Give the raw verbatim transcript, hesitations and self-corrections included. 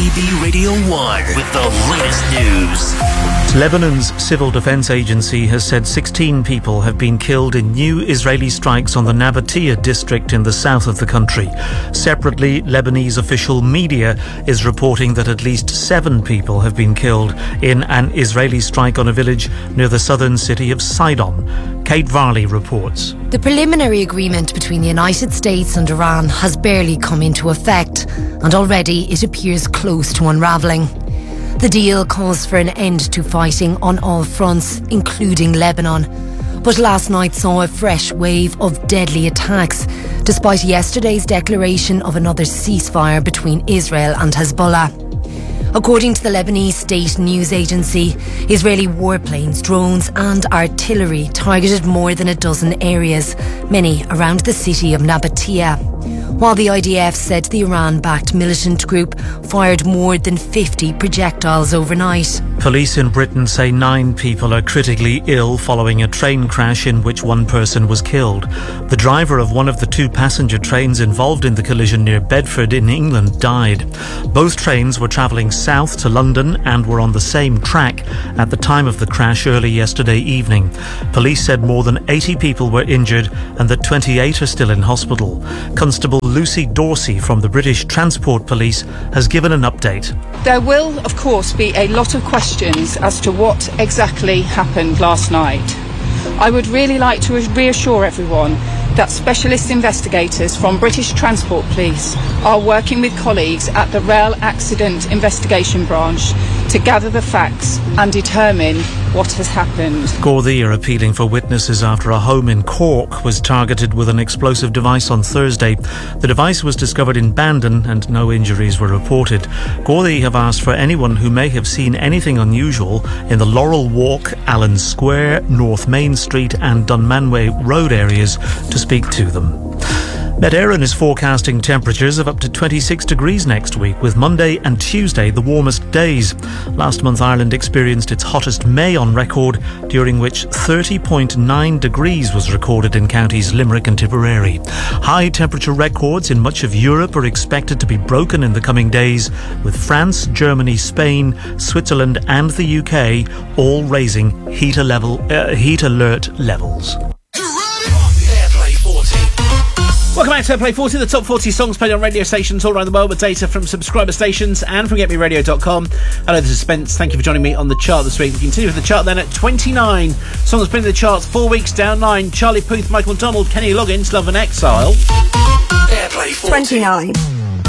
C B Radio one with the latest news. Lebanon's civil defense agency has said sixteen people have been killed in new Israeli strikes on the Nabatea district in the south of the country. Separately, Lebanese official media is reporting that at least seven people have been killed in an Israeli strike on a village near the southern city of Sidon. Kate Varley reports. The preliminary agreement between the United States and Iran has barely come into effect, and already it appears close to unravelling. The deal calls for an end to fighting on all fronts, including Lebanon. But last night saw a fresh wave of deadly attacks, despite yesterday's declaration of another ceasefire between Israel and Hezbollah. According to the Lebanese state news agency, Israeli warplanes, drones and artillery targeted more than a dozen areas, many around the city of Nabatea. While the I D F said the Iran-backed militant group fired more than fifty projectiles overnight. Police in Britain say nine people are critically ill following a train crash in which one person was killed. The driver of one of the two passenger trains involved in the collision near Bedford in England died. Both trains were travelling south to London and were on the same track at the time of the crash early yesterday evening. Police said more than eighty people were injured and that twenty-eight are still in hospital. Constable Lucy Dorsey from the British Transport Police has given an update. There will, of course, be a lot of questions as to what exactly happened last night. I would really like to reassure everyone that specialist investigators from British Transport Police are working with colleagues at the Rail Accident Investigation Branch to gather the facts and determine what has happened. Gardaí are appealing for witnesses after a home in Cork was targeted with an explosive device on Thursday. The device was discovered in Bandon and no injuries were reported. Gardaí have asked for anyone who may have seen anything unusual in the Laurel Walk, Allen Square, North Main Street and Dunmanway Road areas to speak to them. Met Éireann is forecasting temperatures of up to twenty-six degrees next week, with Monday and Tuesday the warmest days. Last month Ireland experienced its hottest May on record, during which thirty point nine degrees was recorded in counties Limerick and Tipperary. High temperature records in much of Europe are expected to be broken in the coming days, with France, Germany, Spain, Switzerland and the U K all raising heat, level, uh, heat alert levels. Welcome back to Airplay forty, the top forty songs played on radio stations all around the world with data from subscriber stations and from get me radio dot com. Hello, this is Spence. Thank you for joining me on the chart this week. We continue with the chart then at twenty-nine. Songs been in the charts four weeks down nine. Charlie Puth, Michael McDonald, Kenny Loggins, Love and Exile. Airplay forty. twenty-nine.